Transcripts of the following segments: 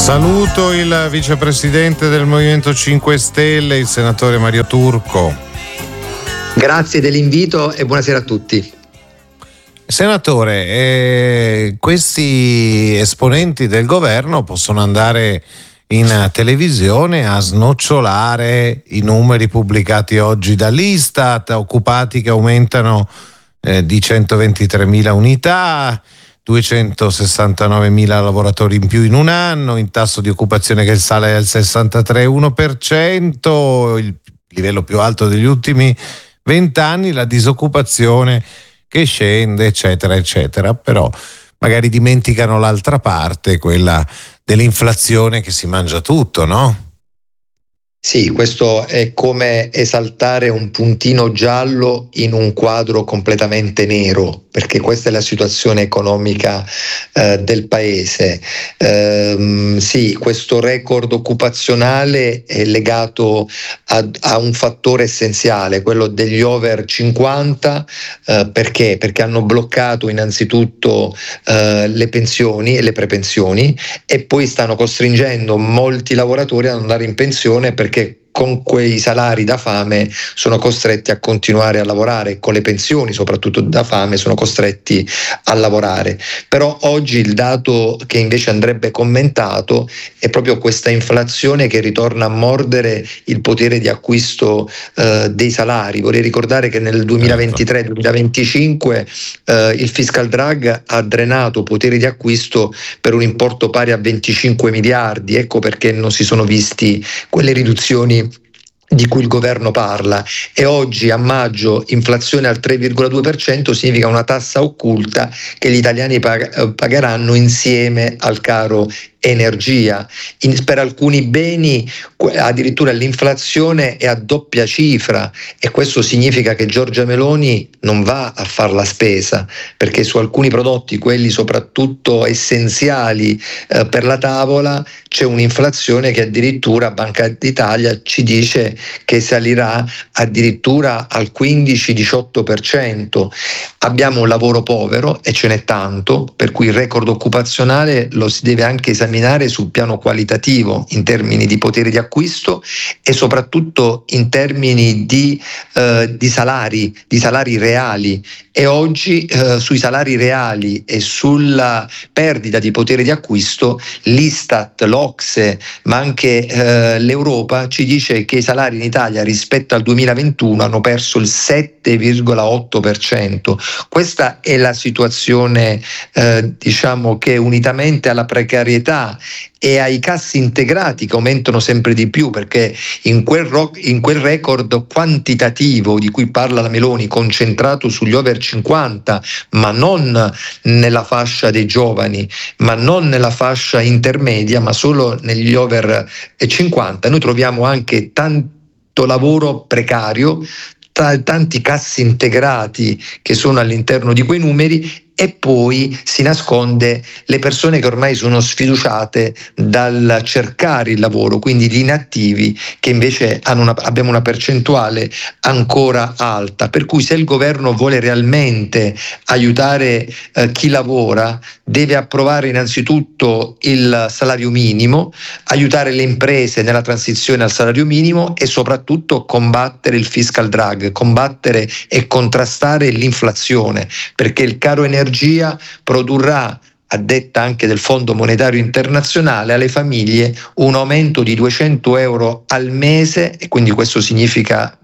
Saluto il vicepresidente del Movimento 5 Stelle, il senatore Mario Turco. Grazie dell'invito e buonasera a tutti. Senatore, questi esponenti del governo possono andare in televisione a snocciolare i numeri pubblicati oggi dall'Istat, occupati che aumentano di 123.000 unità, 269.000 lavoratori in più in un anno, in tasso di occupazione che sale al 63,1%, il livello più alto degli ultimi 20 anni, la disoccupazione che scende, eccetera, eccetera. Però magari dimenticano l'altra parte, quella dell'inflazione che si mangia tutto, no? Sì, questo è come esaltare un puntino giallo in un quadro completamente nero, perché questa è la situazione economica del paese. Sì, questo record occupazionale è legato a un fattore essenziale, quello degli over 50, perché? Perché hanno bloccato innanzitutto le pensioni e le prepensioni e poi stanno costringendo molti lavoratori ad andare in pensione perché con quei salari da fame sono costretti a continuare a lavorare, con le pensioni soprattutto da fame sono costretti a lavorare. Però oggi il dato che invece andrebbe commentato è proprio questa inflazione che ritorna a mordere il potere di acquisto dei salari. Vorrei ricordare che nel 2023-2025 il fiscal drag ha drenato poteri di acquisto per un importo pari a 25 miliardi, ecco perché non si sono visti quelle riduzioni di cui il governo parla. E oggi a maggio inflazione al 3,2% significa una tassa occulta che gli italiani pagheranno insieme al caro energia. Per alcuni beni addirittura l'inflazione è a doppia cifra e questo significa che Giorgia Meloni non va a fare la spesa, perché su alcuni prodotti, quelli soprattutto essenziali per la tavola, c'è un'inflazione che addirittura Banca d'Italia ci dice che salirà addirittura al 15-18%. Abbiamo un lavoro povero e ce n'è tanto, per cui il record occupazionale lo si deve anche esaminare sul piano qualitativo in termini di potere di acquisto e soprattutto in termini di salari reali. E oggi sui salari reali e sulla perdita di potere di acquisto l'Istat, l'Ocse, ma anche l'Europa ci dice che i salari in Italia rispetto al 2021 hanno perso il 7,8%. Questa è la situazione, diciamo che unitamente alla precarietà e ai cassi integrati che aumentano sempre di più, perché in quel record quantitativo di cui parla la Meloni, concentrato sugli over 50, ma non nella fascia dei giovani, ma non nella fascia intermedia, ma solo negli over 50, noi troviamo anche tanto lavoro precario, tanti cassi integrati che sono all'interno di quei numeri, e poi si nasconde le persone che ormai sono sfiduciate dal cercare il lavoro, quindi gli inattivi che invece abbiamo una percentuale ancora alta. Per cui se il governo vuole realmente aiutare chi lavora, deve approvare innanzitutto il salario minimo, aiutare le imprese nella transizione al salario minimo e soprattutto combattere il fiscal drag, combattere e contrastare l'inflazione, perché il caro energia produrrà, a detta anche del Fondo Monetario Internazionale, alle famiglie un aumento di 200 euro al mese, e quindi questo significa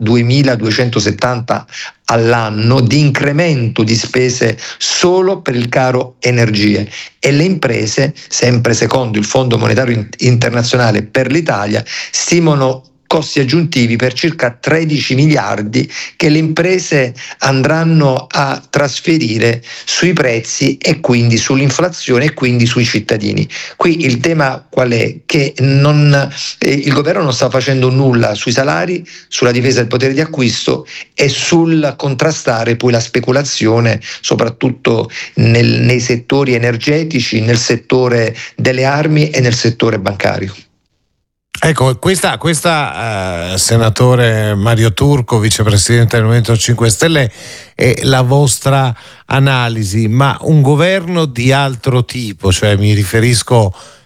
2.270 all'anno di incremento di spese solo per il caro energie. E le imprese, sempre secondo il Fondo Monetario Internazionale per l'Italia, stimano costi aggiuntivi per circa 13 miliardi che le imprese andranno a trasferire sui prezzi e quindi sull'inflazione e quindi sui cittadini. Qui il tema qual è? Che il governo non sta facendo nulla sui salari, sulla difesa del potere di acquisto e sul contrastare poi la speculazione, soprattutto nei settori energetici, nel settore delle armi e nel settore bancario. Ecco, questa senatore Mario Turco, vicepresidente del Movimento 5 Stelle, è la vostra analisi, ma un governo di altro tipo, cioè mi riferisco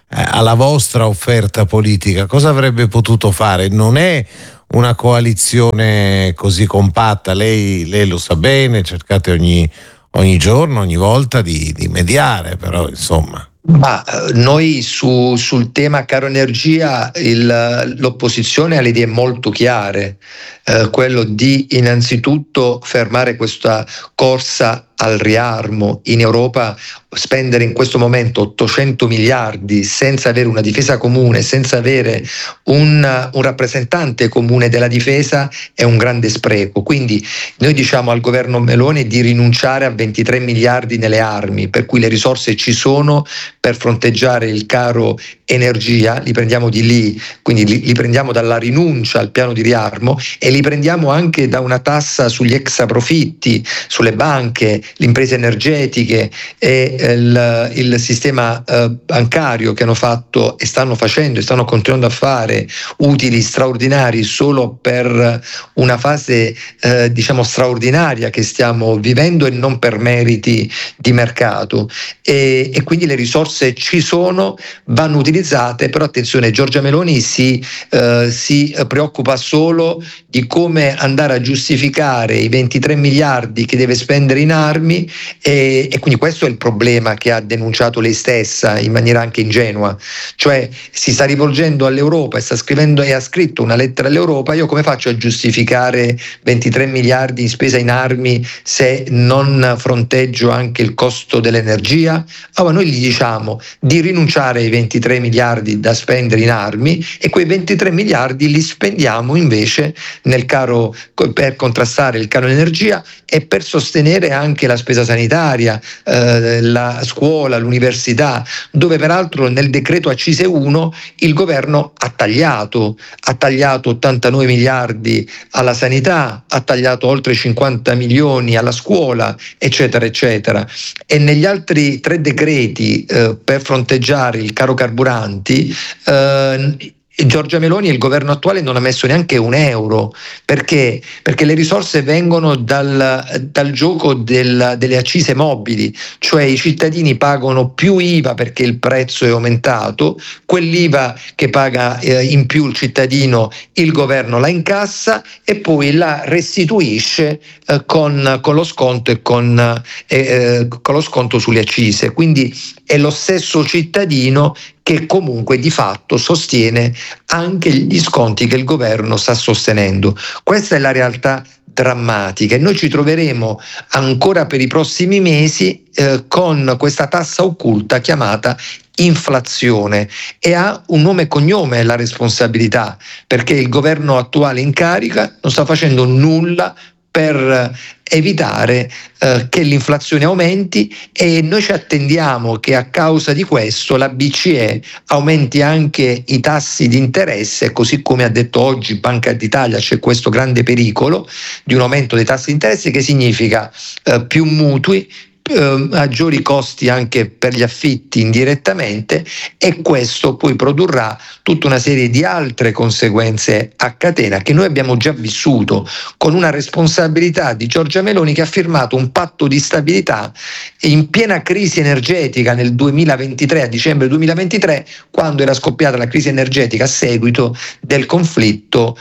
alla vostra offerta politica, cosa avrebbe potuto fare? Non è una coalizione così compatta, lei lo sa bene, cercate ogni giorno, ogni volta di mediare, però insomma. Ma noi sul tema caro energia l'opposizione ha le idee molto chiare, quello di innanzitutto fermare questa corsa al riarmo in Europa. Spendere in questo momento 800 miliardi senza avere una difesa comune, senza avere un rappresentante comune della difesa è un grande spreco. Quindi noi diciamo al governo Meloni di rinunciare a 23 miliardi nelle armi, per cui le risorse ci sono per fronteggiare il caro energia, li prendiamo di lì, quindi li prendiamo dalla rinuncia al piano di riarmo e li prendiamo anche da una tassa sugli extraprofitti, sulle banche, le imprese energetiche e il sistema bancario, che hanno fatto e stanno facendo e stanno continuando a fare utili straordinari solo per una fase diciamo straordinaria che stiamo vivendo e non per meriti di mercato, e quindi le risorse ci sono, vanno utilizzate, però attenzione, Giorgia Meloni si preoccupa solo di come andare a giustificare i 23 miliardi che deve spendere in armi, e quindi questo è il problema che ha denunciato lei stessa in maniera anche ingenua, cioè si sta rivolgendo all'Europa e ha scritto una lettera all'Europa: io come faccio a giustificare 23 miliardi in spesa in armi se non fronteggio anche il costo dell'energia? Allora noi gli diciamo di rinunciare ai 23 miliardi da spendere in armi, e quei 23 miliardi li spendiamo invece per contrastare il caro energia e per sostenere anche la spesa sanitaria, la scuola, l'università, dove peraltro nel decreto accise 1 il governo ha tagliato 89 miliardi alla sanità, ha tagliato oltre 50 milioni alla scuola, eccetera eccetera, e negli altri 3 decreti per fronteggiare il caro carburanti Giorgia Meloni e il governo attuale non ha messo neanche un euro, perché le risorse vengono dal gioco delle accise mobili, cioè i cittadini pagano più IVA perché il prezzo è aumentato, quell'IVA che paga in più il cittadino il governo la incassa e poi la restituisce con lo sconto e con lo sconto sulle accise, quindi è lo stesso cittadino che comunque di fatto sostiene anche gli sconti che il governo sta sostenendo. Questa è la realtà drammatica e noi ci troveremo ancora per i prossimi mesi con questa tassa occulta chiamata inflazione, e ha un nome e cognome la responsabilità, perché il governo attuale in carica non sta facendo nulla per evitare che l'inflazione aumenti, e noi ci attendiamo che a causa di questo la BCE aumenti anche i tassi di interesse, così come ha detto oggi Banca d'Italia. C'è questo grande pericolo di un aumento dei tassi di interesse, che significa più mutui, maggiori costi anche per gli affitti indirettamente, e questo poi produrrà tutta una serie di altre conseguenze a catena che noi abbiamo già vissuto, con una responsabilità di Giorgia Meloni che ha firmato un patto di stabilità in piena crisi energetica nel 2023, a dicembre 2023, quando era scoppiata la crisi energetica a seguito del conflitto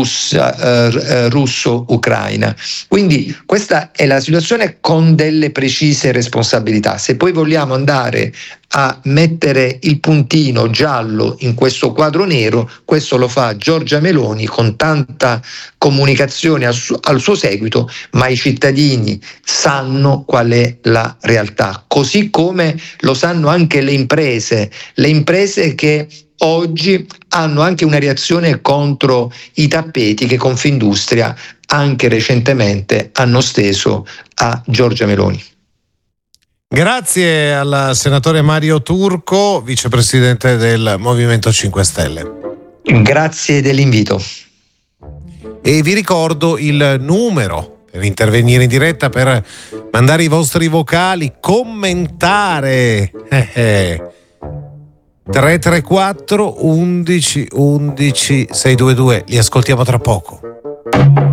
russo-ucraina. Quindi questa è la situazione, con delle precise responsabilità. Se poi vogliamo andare a mettere il puntino giallo in questo quadro nero, questo lo fa Giorgia Meloni con tanta comunicazione al suo seguito, ma i cittadini sanno qual è la realtà, così come lo sanno anche le imprese che oggi hanno anche una reazione contro i tappeti che Confindustria anche recentemente hanno steso a Giorgia Meloni. Grazie al senatore Mario Turco, vicepresidente del Movimento 5 Stelle. Grazie dell'invito. E vi ricordo il numero per intervenire in diretta, per mandare i vostri vocali, commentare. 334 11 11 622. Li ascoltiamo tra poco.